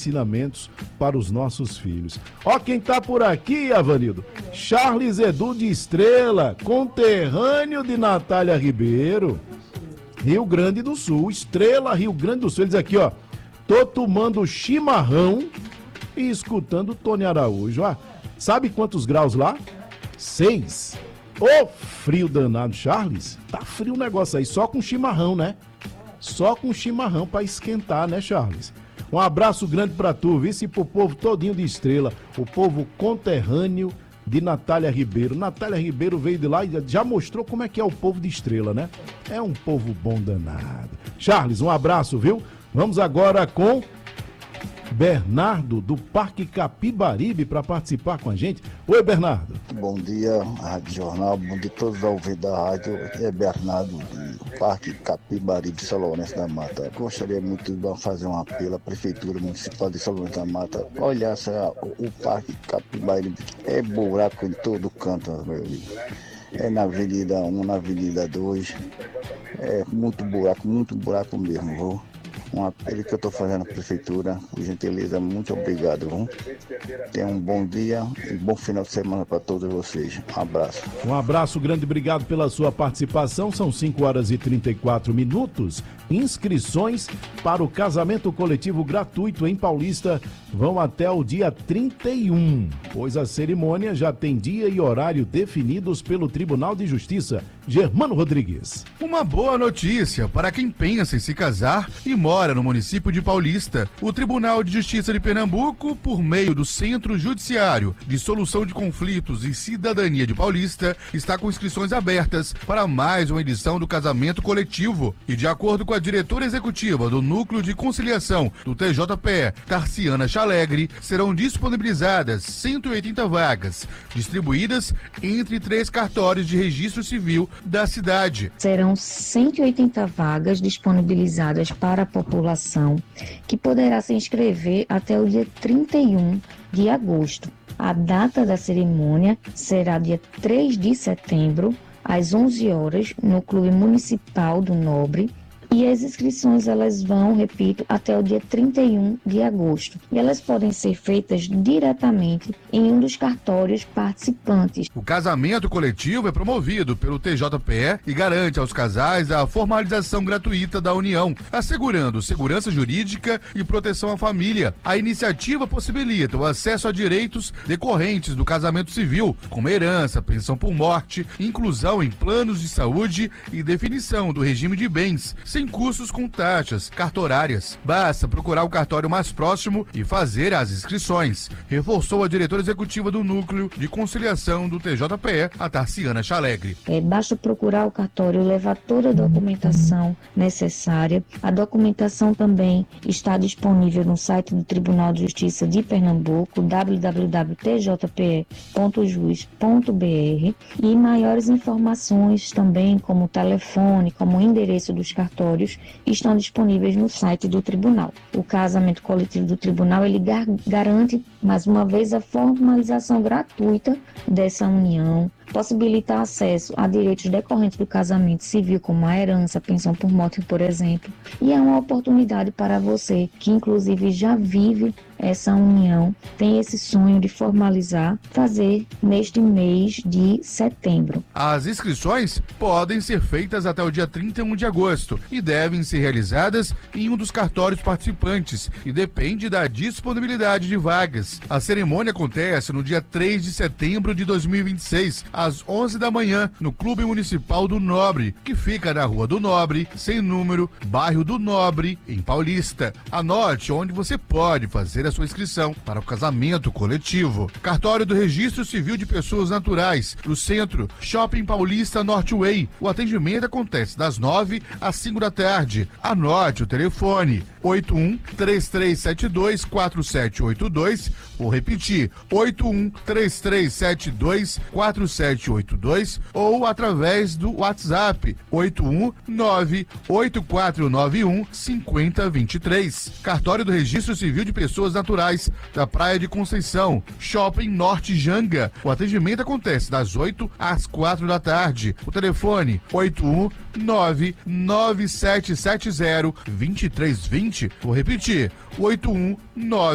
ensinamentos para os nossos filhos. Ó quem tá por aqui, Avanildo. Charles Edu de Estrela, conterrâneo de Natália Ribeiro, Rio Grande do Sul. Estrela, Rio Grande do Sul. Ele diz aqui, ó, tô tomando chimarrão e escutando Tony Araújo. Ah, sabe quantos graus lá? 6. Ô, frio danado, Charles. Tá frio o negócio aí, só com chimarrão, né? Só com chimarrão pra esquentar, né, Charles? Um abraço grande pra tu, vice, e pro povo todinho de Estrela, o povo conterrâneo de Natália Ribeiro. Natália Ribeiro veio de lá e já mostrou como é que é o povo de Estrela, né? É um povo bom danado. Charles, um abraço, viu? Vamos agora com Bernardo, do Parque Capibaribe, para participar com a gente. Oi, Bernardo. Bom dia, Rádio Jornal, bom dia a todos os ouvintes da rádio. É Bernardo, do Parque Capibaribe, São Lourenço da Mata. Gostaria muito de fazer um apelo à Prefeitura Municipal de São Lourenço da Mata. Olhar o Parque Capibaribe, é buraco em todo canto, meu amigo. É na Avenida 1, na Avenida 2, é muito buraco mesmo, viu? Um apelo que eu estou fazendo à Prefeitura, por gentileza, muito obrigado, viu? Tenha um bom dia e bom final de semana para todos vocês. Um abraço. Um abraço grande, obrigado pela sua participação. São 5h34. Inscrições para o casamento coletivo gratuito em Paulista vão até o dia 31, pois a cerimônia já tem dia e horário definidos pelo Tribunal de Justiça. Germano Rodrigues. Uma boa notícia para quem pensa em se casar e mora no município de Paulista. O Tribunal de Justiça de Pernambuco, por meio do Centro Judiciário de Solução de Conflitos e Cidadania de Paulista, está com inscrições abertas para mais uma edição do casamento coletivo. E de acordo com a diretora executiva do Núcleo de Conciliação do TJPE, Tarciana Chalegre, serão disponibilizadas 180 vagas, distribuídas entre 3 cartórios de registro civil da cidade. Serão 180 vagas disponibilizadas para a população, que poderá se inscrever até o dia 31 de agosto. A data da cerimônia será dia 3 de setembro, às 11 horas, no Clube Municipal do Nobre. E as inscrições, elas vão, repito, até o dia 31 de agosto. E elas podem ser feitas diretamente em um dos cartórios participantes. O casamento coletivo é promovido pelo TJPE e garante aos casais a formalização gratuita da união, assegurando segurança jurídica e proteção à família. A iniciativa possibilita o acesso a direitos decorrentes do casamento civil, como herança, pensão por morte, inclusão em planos de saúde e definição do regime de bens, sem custos com taxas cartorárias. Basta procurar o cartório mais próximo e fazer as inscrições, reforçou a diretora executiva do Núcleo de Conciliação do TJPE, a Tarciana Chalegre. Basta procurar o cartório, levar toda a documentação necessária. A documentação também está disponível no site do Tribunal de Justiça de Pernambuco, www.tjp.jus.br, e maiores informações também, como telefone, como endereço dos cartórios, estão disponíveis no site do tribunal. O casamento coletivo do tribunal, ele garante, mais uma vez, a formalização gratuita dessa união, possibilita acesso a direitos decorrentes do casamento civil, como a herança, a pensão por morte, por exemplo, e é uma oportunidade para você que, inclusive, já vive essa união, tem esse sonho de formalizar, fazer neste mês de setembro. As inscrições podem ser feitas até o dia 31 de agosto e devem ser realizadas em um dos cartórios participantes e depende da disponibilidade de vagas. A cerimônia acontece no dia 3 de setembro de 2026, às 11 da manhã, no Clube Municipal do Nobre, que fica na Rua do Nobre, sem número, bairro do Nobre, em Paulista. Anote onde você pode fazer a sua inscrição para o casamento coletivo. Cartório do Registro Civil de Pessoas Naturais, no centro, Shopping Paulista Northway. O atendimento acontece das 9 às 5 da tarde. Anote o telefone: 81-3372-4782. Vou repetir: 81-3372-4782 ou através do WhatsApp 819-8491-5023. Cartório do Registro Civil de Pessoas Naturais da Praia de Conceição, Shopping Norte Janga. O atendimento acontece das 8 às 4 da tarde. O telefone 819-9770-2320. Vou repetir: 819